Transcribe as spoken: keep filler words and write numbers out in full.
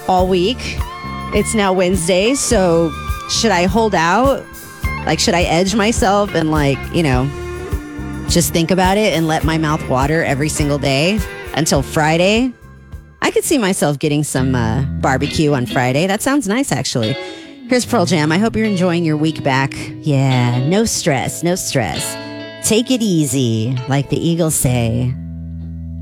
all week. It's now Wednesday, so should I hold out? Like, should I edge myself and, like, you know, just think about it and let my mouth water every single day until Friday? I could see myself getting some uh, barbecue on Friday. That sounds nice, actually. Here's Pearl Jam. I hope you're enjoying your week back. Yeah, no stress, no stress. Take it easy, like the Eagles say.